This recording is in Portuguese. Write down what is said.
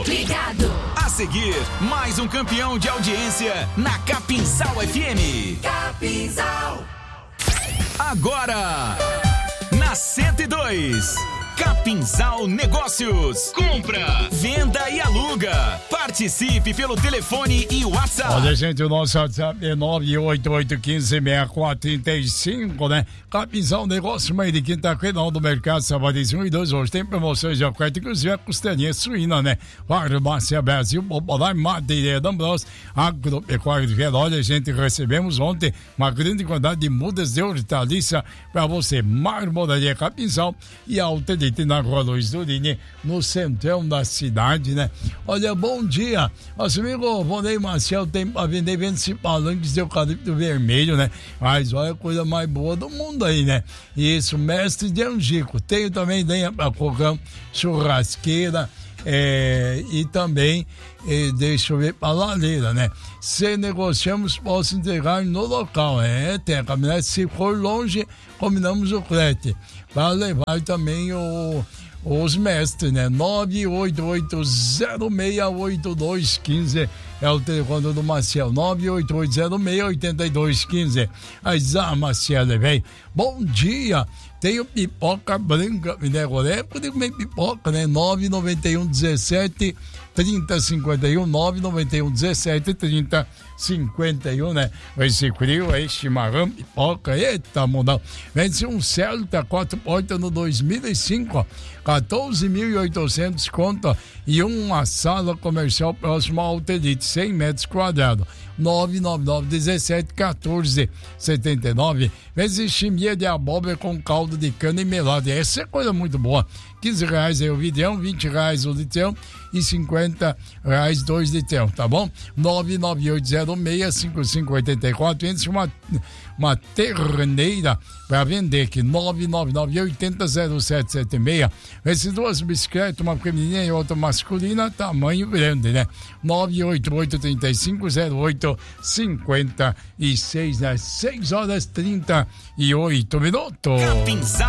Ligado. A seguir, mais um campeão de audiência na Capinzal FM. Capinzal. Agora, na 102. Capinzal Negócios. Compra, venda e aluga. Participe pelo telefone e WhatsApp. Olha, gente, o nosso WhatsApp é 988156435, né? Capinzal Negócio, meio de quinta-feira do mercado, sábado 1 e 2. Hoje tem promoções de oferta, inclusive a costelinha suína, né? Farmácia Brasil, Popular, Madeira, D'Ambros, Agropecuário de Vera. Olha, gente, recebemos ontem uma grande quantidade de mudas de hortaliça para você. Marmoraria Capinzal e Alta de na Rua Luiz Durini, no centrão da cidade, né? Olha, bom dia. Nosso amigo Vonei Marcel tem para vender esse palanques de eucalipto vermelho, né? Mas olha a coisa mais boa do mundo aí, né? Isso, mestre de Angico. Tenho também lenha para fogão, churrasqueira, e também, deixa eu ver, para lareira, né? Se negociamos, posso entregar no local. Tem a caminhonete, se for longe, combinamos o frete. Para levar também os mestres, né? 988068215 é o telefone do Maciel, 988068215. Mas Maciel, velho, bom dia. Tenho pipoca branca, né? Eu podia comer pipoca, né? 99117 3051, 99117 3051, né? Esse frio aí, chimarrão, pipoca, eita, mundão. Vende-se um Celta 4 portas no 2005, ó, 14.800 conto, e uma sala comercial próxima ao Altelite, 100 metros quadrados. 999-17-14-79. Vende-se chimia de abóbora com caldo de cana e melado. Essa é coisa muito boa. R$15 aí o vidrão, R$20 o litrão e R$50 2 litrão, tá bom? 998065584. Vende-se uma terneira para vender aqui, 999-800776. Vende-se duas bicicletas, uma feminina e outra masculina, tamanho grande, né? 988-3508-56, né? 6 horas 38 minutos. Capinzal